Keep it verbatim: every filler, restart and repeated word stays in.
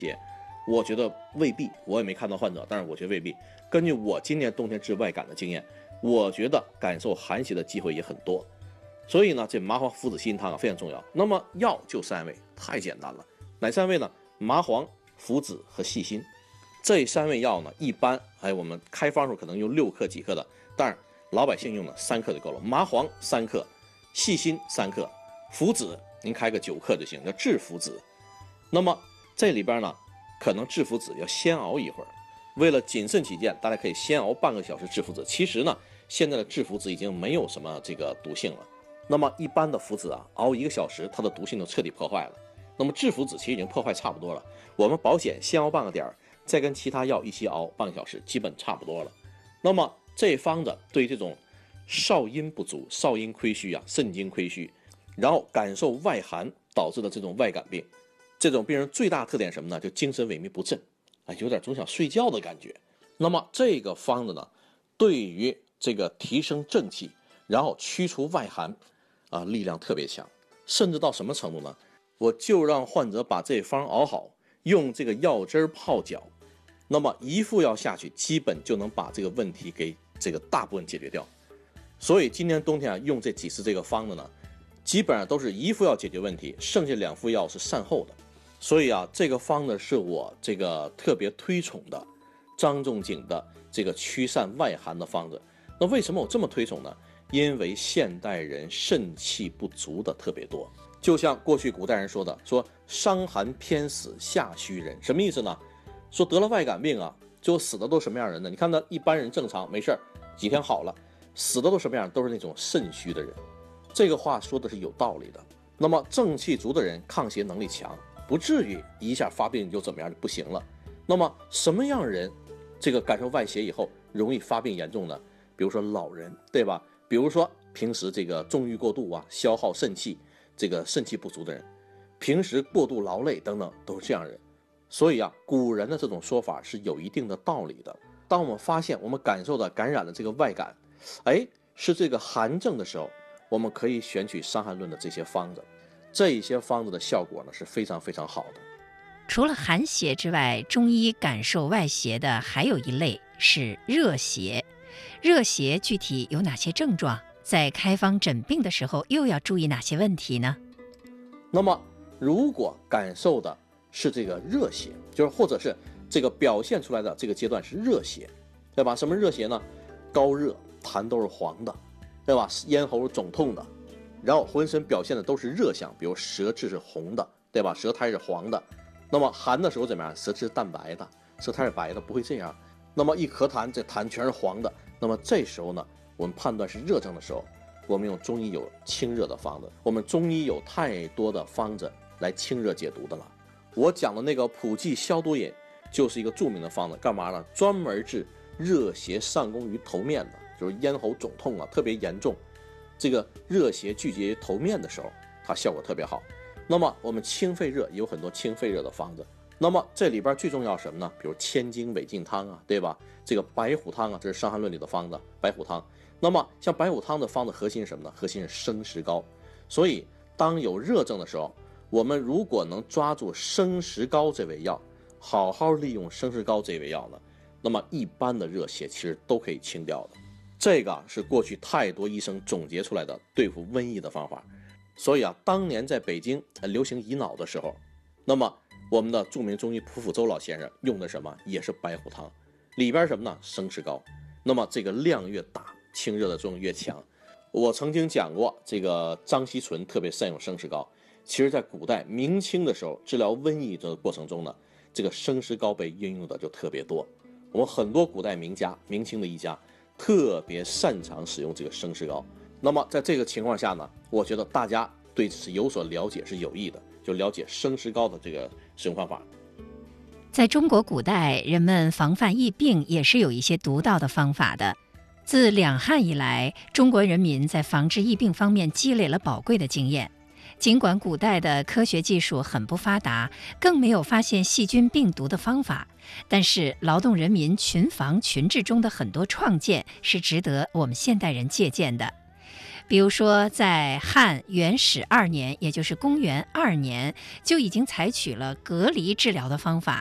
我觉得未必，我也没看到患者，但是我觉得未必。根据我今年冬天治外感的经验，我觉得感受寒邪的机会也很多。所以呢，这麻黄附子细辛汤啊非常重要。那么药就三味，太简单了。哪三味呢？麻黄、附子和细辛。这三味药呢，一般哎我们开方时候可能用六克几克的，但是老百姓用的三克就够了。麻黄三克，细辛三克，附子您开个九克就行，叫制附子。那么这里边呢，可能制附子要先熬一会儿。为了谨慎起见，大家可以先熬半个小时制附子。其实呢，现在的制附子已经没有什么这个毒性了。那么一般的附子啊，熬一个小时，它的毒性就彻底破坏了。那么制附子其实已经破坏差不多了。我们保险先熬半个点儿，再跟其他药一起熬半个小时，基本差不多了。那么这方子对于这种少阴不足、少阴亏虚啊、肾精亏虚，然后感受外寒导致的这种外感病，这种病人最大特点什么呢？就精神萎靡不振，啊，有点总想睡觉的感觉。那么这个方子呢，对于这个提升正气，然后驱除外寒，啊，力量特别强。甚至到什么程度呢？我就让患者把这方熬好，用这个药汁泡脚，那么一副药下去，基本就能把这个问题给这个大部分解决掉。所以今年冬天啊，用这几次这个方子呢，基本上都是一副药解决问题，剩下两副药是善后的。所以啊，这个方子是我这个特别推崇的张仲景的这个驱散外寒的方子。那为什么我这么推崇呢？因为现代人肾气不足的特别多，就像过去古代人说的，说伤寒偏死下虚人，什么意思呢？说得了外感病啊，最后死的都什么样人呢？你看他一般人正常没事几天好了，死的都什么样？都是那种肾虚的人。这个话说的是有道理的。那么正气足的人抗邪能力强，不至于一下发病就怎么样就不行了。那么什么样人这个感受外邪以后容易发病严重呢？比如说老人，对吧？比如说平时这个纵欲过度啊，消耗肾气，这个肾气不足的人，平时过度劳累等等，都是这样人。所以啊，古人的这种说法是有一定的道理的。当我们发现我们感受到感染的这个外感，哎，是这个寒症的时候，我们可以选取《伤寒论》的这些方子，这一些方子的效果呢是非常非常好的。 除了寒邪之外，中医感受外邪的还有一类是热邪。热邪具体有哪些症状？在开方诊病的时候又要注意哪些问题呢？ 那么如果感受的是这个热邪，就是或者是这个表现出来的这个阶段是热邪，对吧？什么热邪呢？高热，痰都是黄的，对吧？咽喉是肿痛的，然后浑身表现的都是热象，比如舌质是红的，对吧？舌苔是黄的。那么寒的时候怎么样？舌质是淡白的，舌苔是白的，不会这样。那么一咳痰，这痰全是黄的。那么这时候呢，我们判断是热症的时候，我们用中医有清热的方子，我们中医有太多的方子来清热解毒的了。我讲的那个普济消毒饮就是一个著名的方子，干嘛呢？专门治热邪上攻于头面的，就是咽喉肿痛啊，特别严重，这个热邪聚集于头面的时候，它效果特别好。那么我们清肺热也有很多清肺热的方子。那么这里边最重要什么呢？比如千金韦劲汤啊，对吧？这个白虎汤啊，这是《伤寒论》里的方子，白虎汤。那么像白虎汤的方子核心是什么呢？核心是生石膏。所以当有热症的时候，我们如果能抓住生石膏这味药，好好利用生石膏这味药呢，那么一般的热邪其实都可以清掉的。这个是过去太多医生总结出来的对付瘟疫的方法。所以啊，当年在北京流行乙脑的时候，那么我们的著名中医蒲辅周老先生用的什么？也是白虎汤，里边什么呢？生石膏。那么这个量越大，清热的作用越强。我曾经讲过，这个张锡纯特别善用生石膏。其实在古代明清的时候，治疗瘟疫的过程中呢，这个生石膏被运用的就特别多。我们很多古代名家，明清的医家特别擅长使用这个生石膏。那么在这个情况下呢，我觉得大家对此有所了解是有益的，就了解生石膏的这个使用方法。 在中国古代，人们防范疫病也是有一些独到的方法的。自两汉以来，中国人民在防治疫病方面积累了宝贵的经验。尽管古代的科学技术很不发达，更没有发现细菌病毒的方法，但是劳动人民群防群治中的很多创建是值得我们现代人借鉴的。 比如说，在汉元始二年，也就是公元二年，就已经采取了隔离治疗的方法，